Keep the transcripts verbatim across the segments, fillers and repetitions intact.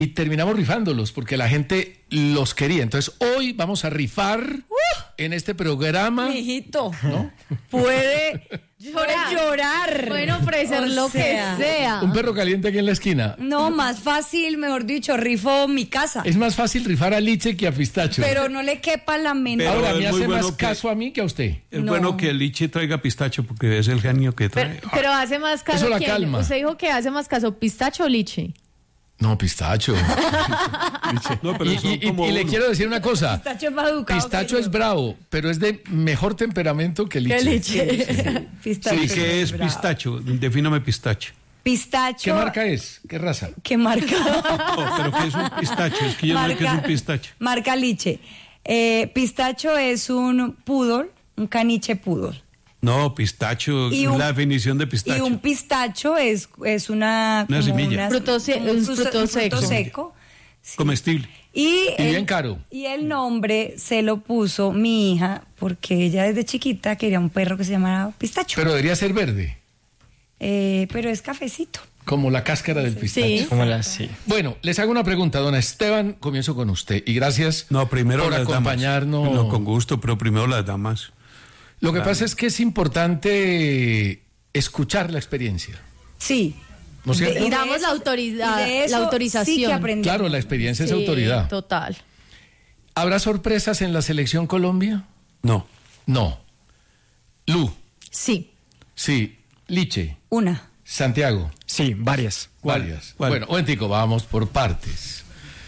y terminamos rifándolos porque la gente los quería. Entonces hoy vamos a rifar uh, en este programa. Mijito, ¿no? Puede llorar. llorar. Pueden ofrecer O lo sea, que sea. Un perro caliente aquí en la esquina. No, más fácil, mejor dicho, rifo mi casa. Es más fácil rifar a Liche que a Pistacho. Pero no le quepa la mente. Pero Ahora, es me muy hace bueno más que- caso a mí que a usted. Es No. bueno que el Liche traiga pistacho porque es el genio que trae. Pero, pero hace más caso Eso la quién? calma. Usted dijo que hace más caso pistacho o liche. No, Pistacho. No, pero y, son y- y- como y le uno. quiero decir una cosa. Pistacho es más educado. Pistacho que es yo. bravo, pero es de mejor temperamento que Liche. ¿Qué liche? Pistacho ¿Y es qué es bravo. pistacho? Defíname pistacho. Pistacho. ¿Qué marca es? ¿Qué raza? ¿Qué marca? No, pero ¿qué es un pistacho? Es que yo no sé qué es un pistacho. Marca Liche. Eh, pistacho es un poodle, un caniche poodle. No, pistacho, Y un- la definición de Y pistacho. un pistacho es, es una... Una como semilla. Fruto se- como un sus- fruto seco. seco. Sí. Comestible. Y, Y el, bien caro. Y el nombre se lo puso mi hija porque ella desde chiquita quería un perro que se llamara Pistacho. Pero debería ser verde, Eh, pero es cafecito. como la cáscara del pistacho. Sí. Como la, sí. Bueno, les hago una pregunta, don Esteban. Comienzo con usted. Y gracias No, primero por las acompañarnos. damas. No, con gusto, pero primero las damas. Lo que Claro. pasa es que es importante escuchar la experiencia. Sí. ¿No es cierto? De- Y de damos eso- la autoridad- y de eso la autorización. Sí que aprendí. Claro, la experiencia es Sí, autoridad. Total. ¿Habrá sorpresas en la selección Colombia? No. No. Lu, Sí. sí. Liche, Una. Santiago, Sí, varias. ¿Cuál? varias. ¿Cuál? Bueno, un momentico, vamos por partes.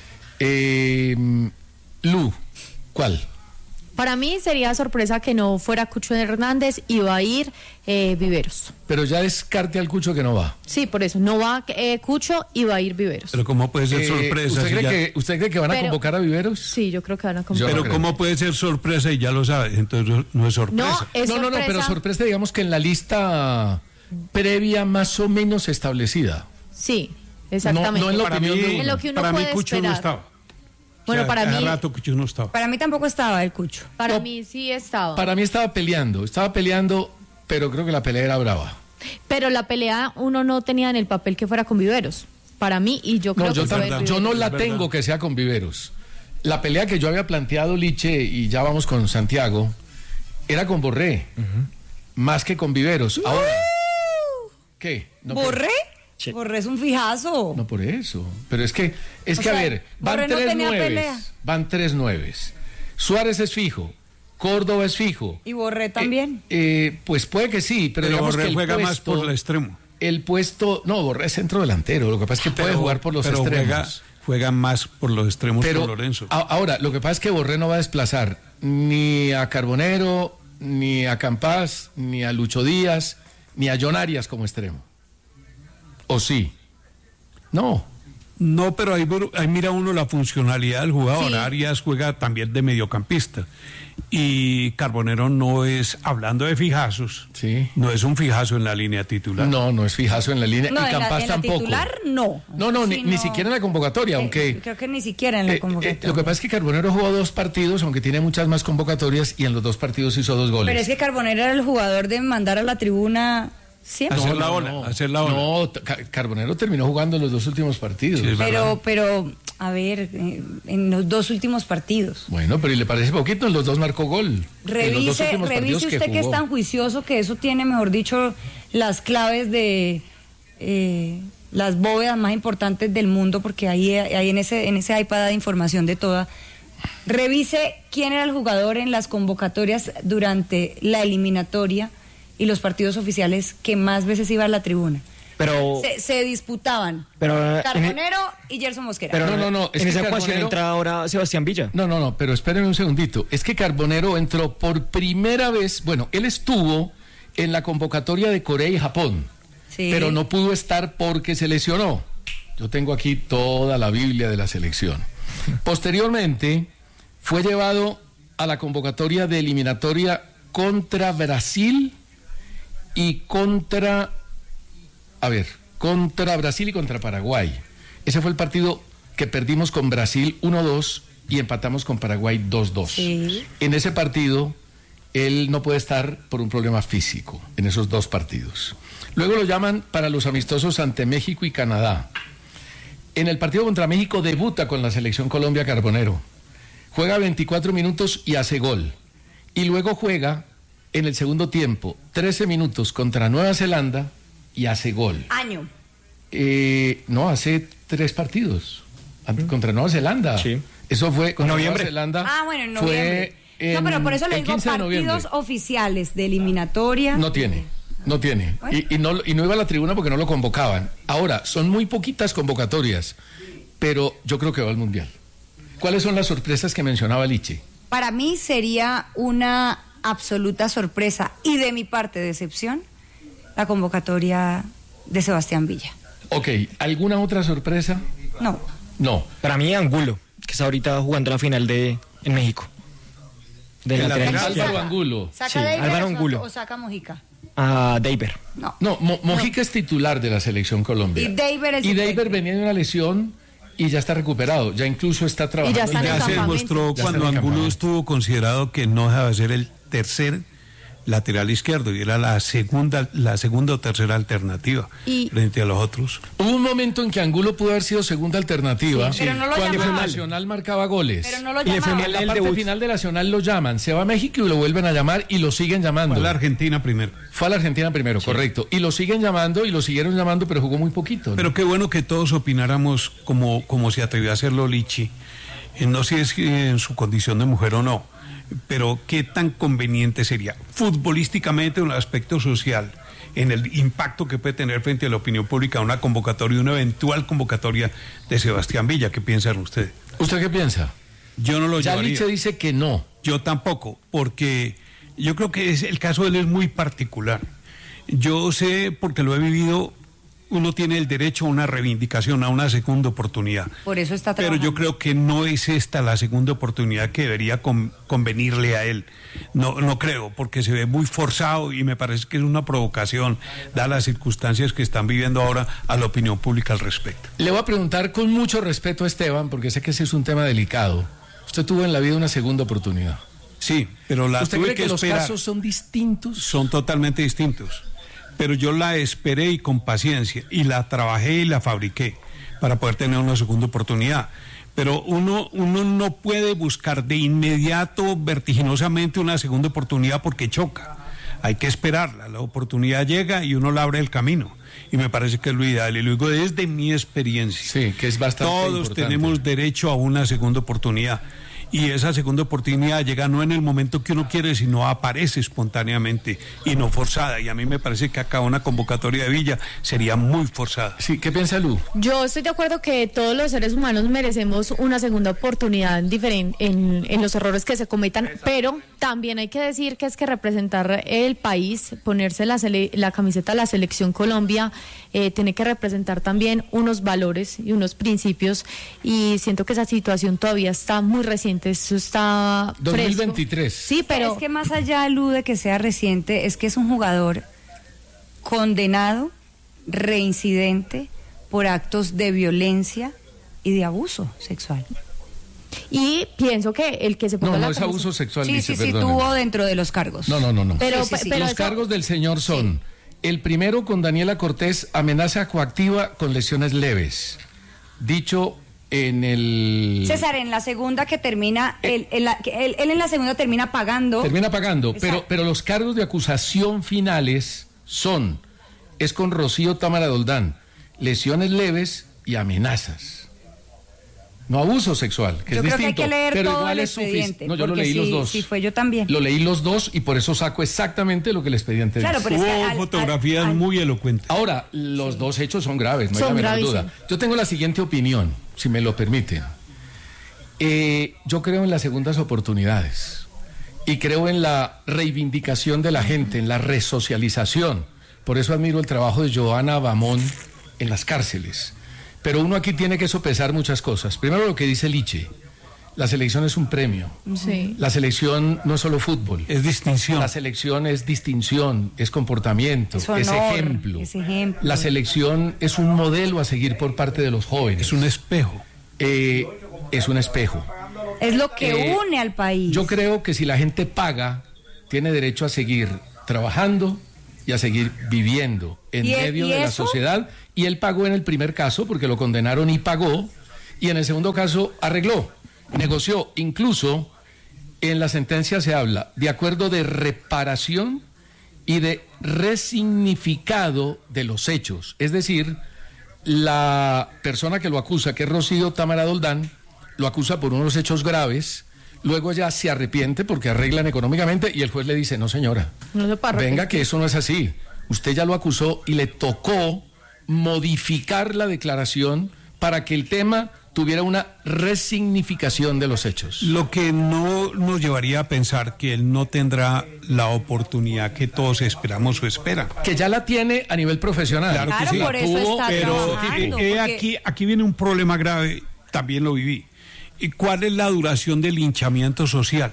Eh, Lu, ¿cuál? Para mí sería sorpresa que no fuera Cucho Hernández y va a ir eh, Viveros. Pero ya descarte al Cucho que no va. Sí, por eso. No va eh, Cucho y va a ir Viveros. Pero ¿cómo puede ser Eh, sorpresa? ¿usted, si cree ya- que, ¿Usted cree que van a Pero- convocar a Viveros? Sí, yo creo que van a Yo comprar. Pero no creo. ¿cómo puede ser sorpresa y ya lo sabe? Entonces no es sorpresa. No, es no, no, no, sorpresa. pero sorpresa, digamos que en la lista previa más o menos establecida. Sí, exactamente. No- no en la Para opinión mí, de uno. En lo que uno para mí puede Cucho esperar. no estaba. Bueno, O sea, para hace mí, rato Cucho no estaba. Para mí tampoco estaba el Cucho. para No. mí sí estaba. Para mí estaba peleando, estaba peleando, pero creo que la pelea era brava. Pero la pelea uno no tenía en el papel que fuera con Viveros. Para mí, y yo creo No, yo, que tam- fue verdad. yo no Es la verdad. tengo que sea con Viveros. La pelea que yo había planteado, Liche, y ya vamos con Santiago, era con Borré, más que con Viveros. Ahora, ¿qué? No por- ¿Borré? Sí. Borré es un fijazo. No por eso. Pero es que, es O que a sea, ver, van Borré no tres tenía nueves. pelea. Van tres nueves. Suárez es fijo. Córdoba es fijo. Y Borré también. Eh, eh, pues puede que sí, pero, Pero digamos Borré que el juega más puesto, por el extremo. El puesto, no, Borré es centro delantero. Lo que pasa es que puede Pero- jugar por los pero extremos. Juega, juega más por los extremos Pero que Lorenzo. a- ahora, lo que pasa es que Borré no va a desplazar ni a Carbonero, ni a Campás, ni a Lucho Díaz, ni a John Arias como extremo. ¿O sí? No. No, pero ahí, ahí mira uno la funcionalidad del jugador. Sí. Arias juega también de mediocampista. Y Carbonero no es, hablando de fijazos, Sí. no es un fijazo en la línea titular. No, no es fijazo en la línea. No, y en la, Campás en la tampoco. titular no. No, no, ni, Sí, ni siquiera en la convocatoria, Eh, aunque... Creo que ni siquiera en la eh, eh, convocatoria. lo que pasa es que Carbonero jugó dos partidos, aunque tiene muchas más convocatorias, y en los dos partidos hizo dos goles. Pero es que Carbonero era el jugador de mandar a la tribuna siempre. Hacer la ola, hacer la ola. No, t- Ca- Carbonero terminó jugando los dos últimos partidos. Sí, es verdad. Pero, pero, a ver, eh, en los dos últimos partidos. Bueno, pero ¿y le parece poquito? En los dos marcó gol. En los dos Revise, últimos revise partidos usted que, jugó. es tan juicioso que eso tiene, mejor dicho, las claves de eh, las bóvedas más importantes del mundo, porque ahí, ahí en ese en ese iPad da información de toda. Revise quién era el jugador en las convocatorias durante la eliminatoria y los partidos oficiales que más veces iba a la tribuna. Pero, Se, se disputaban pero, en- Carbonero y Gerson Mosquera. pero No, no, no, es en que esa ecuación Carbonero- entra ahora Sebastián Villa. No, no, no, pero espérenme un segundito. Es que Carbonero entró por primera vez, bueno, él estuvo en la convocatoria de Corea y Japón, Sí. pero no pudo estar porque se lesionó. Yo tengo aquí toda la Biblia de la selección. Posteriormente, fue llevado a la convocatoria de eliminatoria contra Brasil y contra, a ver, contra Brasil y contra Paraguay. Ese fue el partido que perdimos con Brasil uno dos y empatamos con Paraguay dos dos. Sí. En ese partido, él no puede estar por un problema físico, en esos dos partidos. Luego lo llaman para los amistosos ante México y Canadá. En el partido contra México debuta con la selección Colombia Carbonero. Juega veinticuatro minutos y hace gol. Y luego juega en el segundo tiempo trece minutos contra Nueva Zelanda y hace gol. Año. Eh, no, hace tres partidos. Ante- Contra Nueva Zelanda. Sí. Eso fue contra Noviembre. Nueva Zelanda. Ah, bueno, en noviembre. Fue en, no, pero por eso le el digo quince de noviembre. partidos oficiales de eliminatoria. No tiene, no tiene. Bueno. Y, y no, y no iba a la tribuna porque no lo convocaban. Ahora, son muy poquitas convocatorias, pero yo creo que va al Mundial. ¿Cuáles son las sorpresas que mencionaba Liche? Para mí sería una absoluta sorpresa y de mi parte decepción la convocatoria de Sebastián Villa. Ok, ¿alguna otra sorpresa? No. No. Para mí, Angulo, que está ahorita jugando la final de en México. De El lateral lateral. izquierdo. Álvaro Angulo. ¿Saca Sí, David Álvaro o saca- Angulo. o saca Mojica? A Deiber. No. No, Mo- Mojica es titular de la selección Colombia. Y Deiber es Y suplente. Deiber venía de una lesión y ya está recuperado. Ya incluso está trabajando. ya está en Ya el se campamento. demostró Ya está cuando en el Angulo campamento. estuvo considerado que no dejaba de ser el tercer lateral izquierdo y era la segunda, la segunda o tercera alternativa Y- frente a los otros. Hubo un momento en que Angulo pudo haber sido segunda alternativa. Sí, pero no lo cuando llamaban. Nacional marcaba goles. Pero no lo Y le fue llamaban. mal En la el parte debut. final de Nacional lo llaman, se va a México y lo vuelven a llamar y lo siguen llamando. Fue la Argentina primero. Fue a la Argentina primero, correcto. Y lo siguen llamando y lo siguieron llamando, pero jugó muy poquito. ¿no? Pero qué bueno que todos opináramos como, como se atrevió a hacerlo Lichi. Eh, No sé si en su condición de mujer o no, pero qué tan conveniente sería futbolísticamente en el aspecto social, en el impacto que puede tener frente a la opinión pública una convocatoria, una eventual convocatoria de Sebastián Villa. ¿Qué piensan ustedes? ¿Usted qué piensa? Yo no lo Ya llevaría. Liche dice que no. Yo tampoco, porque yo creo que es, el caso de él es muy particular. Yo sé, porque lo he vivido, uno tiene el derecho a una reivindicación, a una segunda oportunidad. Por eso está Pero trabajando. yo creo que no es esta la segunda oportunidad que debería con- convenirle a él. No, no creo, porque se ve muy forzado y me parece que es una provocación, dadas las circunstancias que están viviendo ahora, a la opinión pública al respecto. Le voy a preguntar con mucho respeto a Esteban, porque sé que ese es un tema delicado. Usted tuvo en la vida una segunda oportunidad. Sí, pero la ¿Usted tuve cree que, que los esperar. casos son distintos? Son totalmente distintos. Pero yo la esperé y con paciencia, y la trabajé y la fabriqué para poder tener una segunda oportunidad. Pero uno, uno no puede buscar de inmediato, vertiginosamente, una segunda oportunidad porque choca. Hay que esperarla, la oportunidad llega y uno le abre el camino. Y me parece que es lo ideal, y lo digo desde mi experiencia. Sí, que es bastante Todos importante. tenemos derecho a una segunda oportunidad. Y esa segunda oportunidad llega no en el momento que uno quiere, sino aparece espontáneamente y no forzada. Y a mí me parece que acá una convocatoria de Villa sería muy forzada. Sí, ¿qué piensa Lu? Yo estoy de acuerdo que todos los seres humanos merecemos una segunda oportunidad en, diferen- en, en los errores que se cometan, pero también hay que decir que es que representar el país, ponerse la, sele- la camiseta de la Selección Colombia, eh, tiene que representar también unos valores y unos principios, y siento que esa situación todavía está muy reciente, eso está dos mil fresco. veintitrés. Sí, pero Es que más allá, Lu, de que sea reciente, es que es un jugador condenado, reincidente, por actos de violencia y de abuso sexual. y pienso que el que se ponga No, la no es camisa- abuso sexual, Sí, dice, sí, sí, perdóneme. tuvo dentro de los cargos. No, no, no, no. Pero, Sí, sí, sí. pero Los eso- cargos del señor son: el primero, con Daniela Cortés, amenaza coactiva con lesiones leves. Dicho en el... César, en la segunda que termina, él, en la- que él- él en la segunda termina pagando. Termina pagando, pero, Exacto. pero los cargos de acusación finales son, es con Rocío Támara Doldán, lesiones leves y amenazas. No abuso sexual, que Yo es creo que hay distinto. que leer pero todo igual el es sufic- expediente, No, yo lo porque leí los sí- dos. sí fue, yo también. Lo leí los dos y por eso saco exactamente lo que el expediente Claro, dice. pero es que Hubo al- fotografías al- al- muy elocuentes. Ahora, los dos hechos son graves, no hay Son la menor gravísimos. duda. Yo tengo la siguiente opinión, si me lo permiten. Eh, yo creo en las segundas oportunidades y creo en la reivindicación de la gente, en la resocialización. Por eso admiro el trabajo de Joana Bamón en las cárceles. Pero uno aquí tiene que sopesar muchas cosas. Primero, lo que dice Liche: la selección es un premio. Sí. La selección no es solo fútbol. Es distinción. La selección es distinción, es comportamiento, Es es, honor, ejemplo. es ejemplo. La selección es un modelo a seguir por parte de los jóvenes. Es un espejo. Eh, es un espejo. Es lo que Eh, une al país. Yo creo que si la gente paga, tiene derecho a seguir trabajando y a seguir viviendo en ¿Y e- medio y de la eso? sociedad y él pagó en el primer caso porque lo condenaron y pagó, y en el segundo caso arregló, negoció. Incluso en la sentencia se habla de acuerdo de reparación y de resignificado de los hechos. Es decir, la persona que lo acusa, que es Rocío Támara Doldán, lo acusa por unos hechos graves, luego ella se arrepiente porque arreglan económicamente y el juez le dice, no señora, no se puede venga que eso no es así. Usted ya lo acusó y le tocó modificar la declaración para que el tema tuviera una resignificación de los hechos. Lo que no nos llevaría a pensar que él no tendrá la oportunidad que todos esperamos o esperan. Que ya la tiene a nivel profesional. Claro, Claro, que sí. por eso Tuvo, está pero trabajando, eh, eh, porque- aquí, aquí viene un problema grave, también lo viví. ¿Y cuál es la duración del linchamiento social?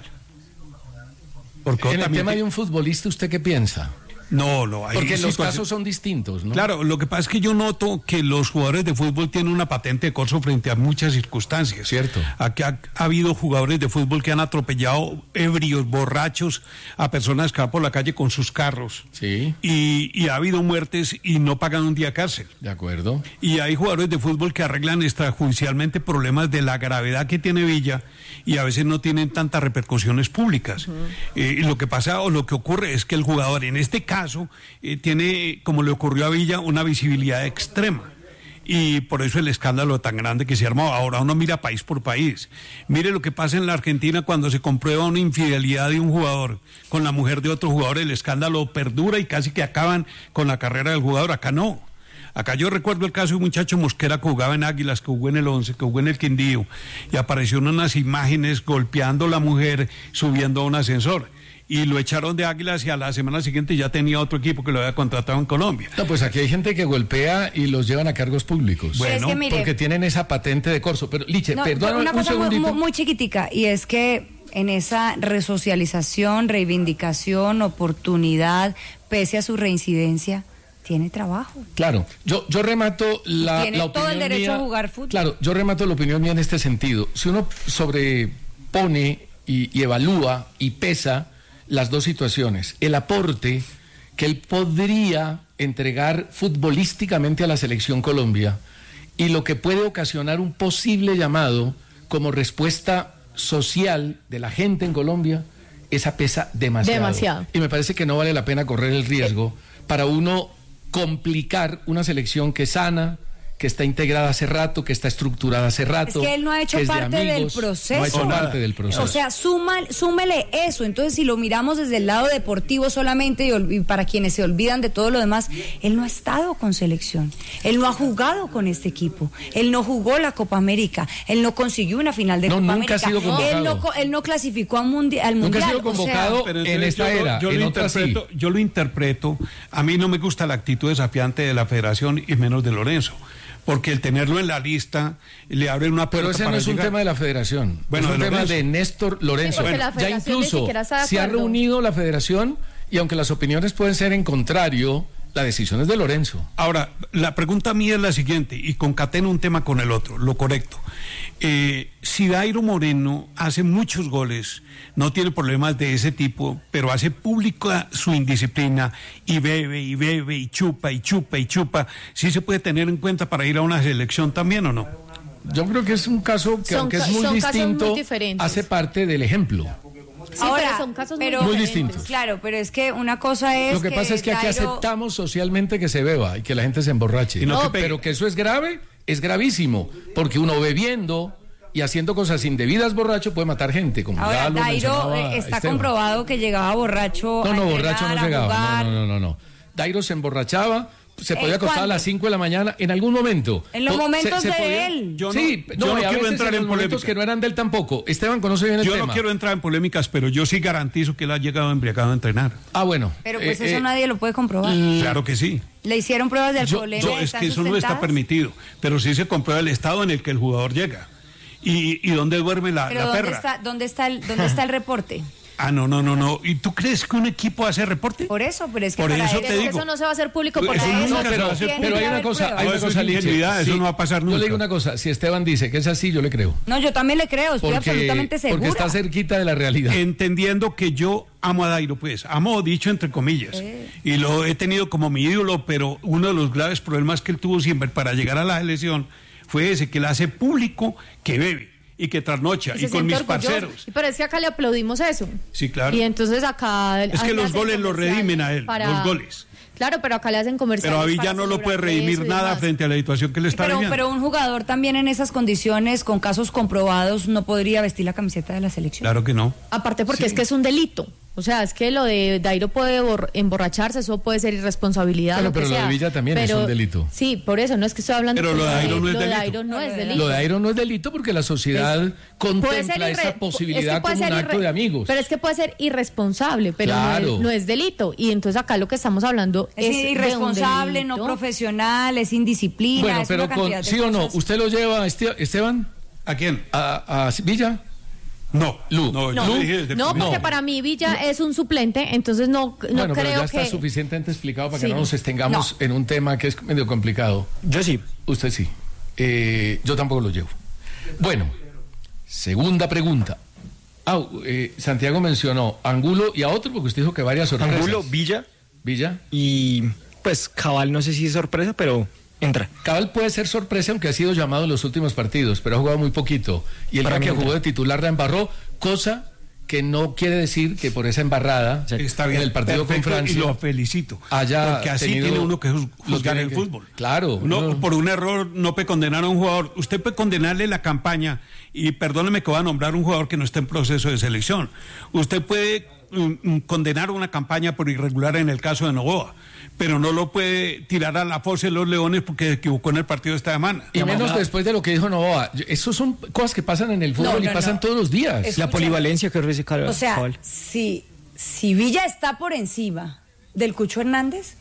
Porque En el también tema te- de un futbolista, ¿usted qué piensa? No, no. hay Porque los situaciones- casos son distintos, ¿no? Claro, lo que pasa es que yo noto que los jugadores de fútbol tienen una patente de corso frente a muchas circunstancias. Cierto. Aquí ha, ha habido jugadores de fútbol que han atropellado ebrios, borrachos, a personas que van por la calle con sus carros. Sí, Y, y ha habido muertes y no pagan un día cárcel. de acuerdo. Y hay jugadores de fútbol que arreglan extrajudicialmente problemas de la gravedad que tiene Villa y a veces no tienen tantas repercusiones públicas. Eh, y lo que pasa o lo que ocurre es que el jugador en este caso eh, tiene, como le ocurrió a Villa, una visibilidad extrema. Y por eso el escándalo tan grande que se armó. Ahora uno mira país por país. Mire lo que pasa en la Argentina cuando se comprueba una infidelidad de un jugador con la mujer de otro jugador. El escándalo perdura y casi que acaban con la carrera del jugador. Acá no. Acá yo recuerdo el caso de un muchacho Mosquera que jugaba en Águilas, que jugó en el Once, que jugó en el Quindío, y aparecieron unas imágenes golpeando a la mujer subiendo a un ascensor. Y lo echaron de Águilas y a la semana siguiente ya tenía otro equipo que lo había contratado en Colombia. No, pues aquí hay gente que golpea y los llevan a cargos públicos. Pero es que mire- porque tienen esa patente de corso. Pero, Liche, No, perdóname una un cosa muy, segundito. muy- muy chiquitica, y es que en esa resocialización, reivindicación, oportunidad, pese a su reincidencia, tiene trabajo. Claro, yo, yo remato la, Tiene la todo el opinión derecho mía- a jugar fútbol. Claro, yo remato la opinión mía en este sentido. Si uno sobrepone y, y evalúa y pesa las dos situaciones, el aporte que él podría entregar futbolísticamente a la selección Colombia y lo que puede ocasionar un posible llamado como respuesta social de la gente en Colombia, esa pesa demasiado. Demasiado. Y me parece que no vale la pena correr el riesgo para uno complicar una selección que es sana, que está integrada hace rato, que está estructurada hace rato. Es que él no ha hecho que es de parte amigos, del proceso. No ha hecho parte del proceso. O sea, suma, súmele eso. Entonces, si lo miramos desde el lado deportivo solamente y, ol- y para quienes se olvidan de todo lo demás, él no ha estado con selección. Él no ha jugado con este equipo. Él no jugó la Copa América. Él no consiguió una final de No, Copa nunca ha América. sido convocado. Él no, co- él no clasificó a mundi- al Nunca ha mundial. sido o sea, convocado. Pero En entonces esta yo lo- era, yo en lo otra sí. interpreto, yo lo interpreto, a mí no me gusta la actitud desafiante de la federación y menos de Lorenzo, porque el tenerlo en la lista le abre una puerta Pero ese no para es un llegar. tema de la federación, Bueno, es un de tema Lorenzo. de Néstor Lorenzo. Sí, porque la ya federación ni incluso siquiera está de se ha acuerdo. reunido la federación y aunque las opiniones pueden ser en contrario, la decisión es de Lorenzo. Ahora, la pregunta mía es la siguiente, y concateno un tema con el otro, lo correcto. Eh, si Dairo Moreno hace muchos goles, no tiene problemas de ese tipo, pero hace pública su indisciplina y bebe y bebe y chupa y chupa y chupa, ¿sí se puede tener en cuenta para ir a una selección también o no? Yo creo que es un caso que Son aunque es ca- muy son casos muy distinto, diferentes. hace parte del ejemplo. Sí, Ahora, pero son casos pero- muy Muy diferentes. distintos. Claro, pero es que una cosa es Lo que, pasa es que aquí Dairo- aceptamos socialmente que se beba y que la gente se emborrache. Y no No, que pegue. pero que eso es grave, es gravísimo, porque uno bebiendo y haciendo cosas indebidas borracho puede matar gente, como Ahora, ya lo Dairo mencionaba eh, está Esteban. comprobado que llegaba borracho No, a no, entrenar, borracho no a llegaba. jugar. No, no, no, no, no. Dairo se emborrachaba, se podía ¿En acostar a cuándo? las cinco de la mañana en algún momento. En los Po- momentos de podía- él. Yo no- sí, yo no, no y a quiero veces entrar en en los momentos polémica. que no eran de él tampoco. Esteban conoce bien el Yo tema. no quiero entrar en polémicas, pero yo sí garantizo que él ha llegado embriagado a entrenar. Ah, bueno. Pero pues Eh, eso eh, nadie lo puede comprobar. Claro que sí. Le hicieron pruebas de yo- alcoholemia. No, es ¿están que eso no está sustentadas? permitido, pero sí se comprueba el estado en el que el jugador llega. ¿Y, y dónde duerme la, Pero la ¿dónde perra? está, dónde, está el, ¿dónde está el reporte? Ah, no, no, no, no. ¿Y tú crees que un equipo hace reporte? Por eso, pero es que Por para eso él- te Eso, digo. eso no se va a hacer público porque Eso eso nunca No, pero, se va a hacer tiene pero que hay una haber cosa, pruebas. hay No, una eso es cosa, Liche. ingenuidad, eso no va a pasar Yo le nunca. digo una cosa, si Esteban dice que es así, yo le creo. No, yo también le creo, estoy Porque, absolutamente segura. porque está cerquita de la realidad. Entendiendo que yo amo a Dairo, pues, amo dicho entre comillas, Eh. y lo he tenido como mi ídolo, pero uno de los graves problemas que él tuvo siempre para llegar a la selección fue ese, que él hace público que bebe y que trasnocha, y, se con siente mis orgulloso. parceros. Y Pero es que acá le aplaudimos eso. Sí, claro. Y entonces acá... Es que le los hacen goles los comerciales redimen a él, para- los goles. Claro, pero acá le hacen comerciales. Pero a Villa para no lo puede celebrar eso redimir y nada demás. frente a la situación que le está Pero, viviendo. pero un jugador también en esas condiciones, con casos comprobados, no podría vestir la camiseta de la selección. Claro que no. Aparte porque es que es un delito. O sea, es que lo de Dairo puede bor- emborracharse, eso puede ser irresponsabilidad. Claro, lo que pero lo de sea. Villa también es un delito. Sí, por eso, no es que estoy hablando... Pero lo de que- Dairo no es lo de delito. Dairo no es delito. Lo de Airo no es delito porque la sociedad Puede contempla ser irre- esa es posibilidad que puede como un ser acto irre- de amigos. Pero es que puede ser irresponsable, pero no Claro. es- no, es, delito. Y entonces acá lo que estamos hablando Es, es, de un irresponsable, no delito. profesional, es indisciplina. Bueno, es pero una con, cantidad de sí o no, cosas. ¿usted lo lleva, Este- Esteban, ¿A quién? a, a Villa? No. Lu. No, No, yo le dije desde el no, principio. porque No. para mí Villa es un suplente, entonces no, no Bueno, pero creo ya está que... suficientemente explicado para Sí. que no nos estengamos en un tema que es medio complicado. Yo sí. Usted sí. Eh, yo tampoco lo llevo. Bueno, segunda pregunta. Ah, eh, Santiago mencionó Angulo y a otro porque usted dijo que varias sorpresas. Angulo, Villa Villa. y pues Cabal, no sé si es sorpresa, pero entra. Cabal puede ser sorpresa, aunque ha sido llamado en los últimos partidos, pero ha jugado muy poquito. Y el Para día mí que entra. jugó de titular la embarró, cosa que no quiere decir que por esa embarrada Está bien, en el partido perfecto, con Francia y lo felicito. haya porque así tenido- tiene uno que juz- lo juzgar tiene el que- fútbol. Claro, No, uno- por un error no puede condenar a un jugador. Usted puede condenarle la campaña, y perdóneme que voy a nombrar un jugador que no está en proceso de selección. Usted puede mm, mm, condenar una campaña por irregular en el caso de Novoa, pero no lo puede tirar a la fosa de los Leones porque se equivocó en el partido de esta semana. y menos después de lo que dijo Novoa. Eso son cosas que pasan en el fútbol No, y no, pasan no. todos los días. Es- La Escúchame. polivalencia que ofrece Cabal. O sea, Cabal. si, si Villa está por encima del Cucho Hernández,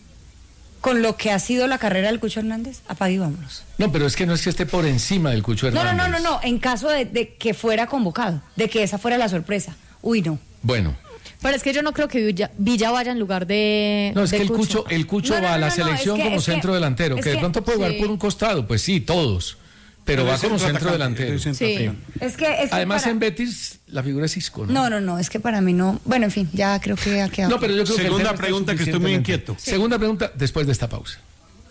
con lo que ha sido la carrera del Cucho Hernández, apague y vámonos. No, pero es que no es que esté por encima del Cucho No, Hernández. no, no, no, no, en caso de, de que fuera convocado, de que esa fuera la sorpresa. Uy, no. Bueno, Pero es que yo no creo que Villa, Villa vaya en lugar de no, es de que el Cucho, el Cucho No, no, va a no, la no, no, selección es que- como es que- centro delantero, es que de que- pronto puede jugar sí. por un costado, pues sí, todos, pero, va es como centro atacante, delantero. es centro Sí. atacante. Es que, es que Además para- en Betis la figura es Isco, ¿no? No, no, no, es que para mí no. Bueno, en fin, ya creo que ha quedado. No, pero yo creo que el Segunda tema está pregunta, que estoy muy suficientemente- inquieto. Segunda pregunta después de esta pausa.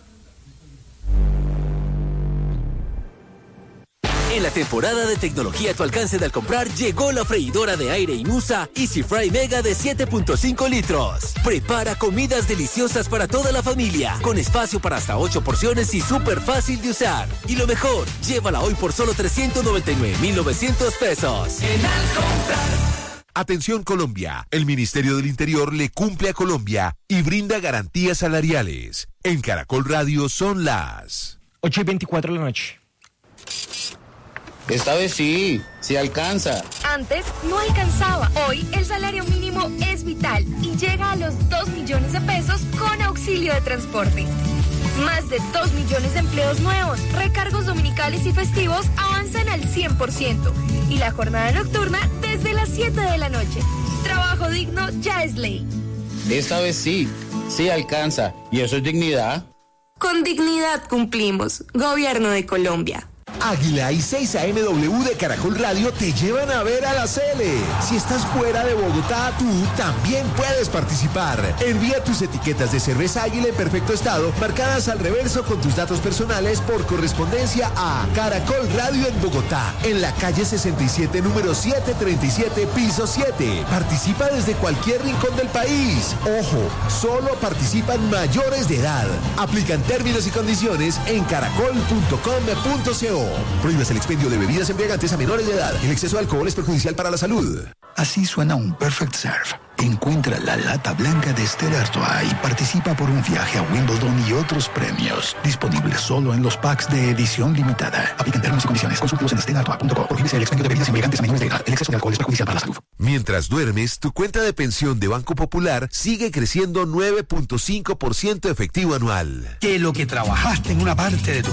En la temporada de tecnología a tu alcance de al comprar, llegó la freidora de aire Inusa Easy Fry Mega de siete punto cinco litros. Prepara comidas deliciosas para toda la familia, con espacio para hasta ocho porciones y súper fácil de usar. Y lo mejor, llévala hoy por solo trescientos noventa y nueve mil novecientos pesos. Atención Colombia, el Ministerio del Interior le cumple a Colombia y brinda garantías salariales. En Caracol Radio son las... ocho y veinticuatro de la noche. Esta vez sí, sí alcanza. Antes no alcanzaba. Hoy el salario mínimo es vital y llega a los dos millones de pesos con auxilio de transporte. Más de dos millones de empleos nuevos, recargos dominicales y festivos avanzan al cien por ciento. Y la jornada nocturna desde las siete de la noche. Trabajo digno ya es ley. Esta vez sí, sí alcanza. ¿Y eso es dignidad? Con dignidad cumplimos. Gobierno de Colombia. Águila y seis A M W de Caracol Radio te llevan a ver a la Cele. Si estás fuera de Bogotá, tú también puedes participar. Envía tus etiquetas de cerveza Águila en perfecto estado, marcadas al reverso con tus datos personales por correspondencia a Caracol Radio en Bogotá, en la calle sesenta y siete, número setecientos treinta y siete, piso siete. Participa desde cualquier rincón del país. Ojo, solo participan mayores de edad. Aplican términos y condiciones en caracol punto com punto co. Prohíbes el expendio de bebidas embriagantes a menores de edad. El exceso de alcohol es perjudicial para la salud. Así suena un Perfect Serve. Encuentra la lata blanca de Stella Artois y participa por un viaje a Wimbledon y otros premios. Disponible solo en los packs de edición limitada. Aplican términos y condiciones. Consúltalos en stella artois punto com. Prohíbes el expendio de bebidas embriagantes a menores de edad. El exceso de alcohol es perjudicial para la salud. Mientras duermes, tu cuenta de pensión de Banco Popular sigue creciendo nueve punto cinco por ciento efectivo anual. Que lo que trabajaste en una parte de tu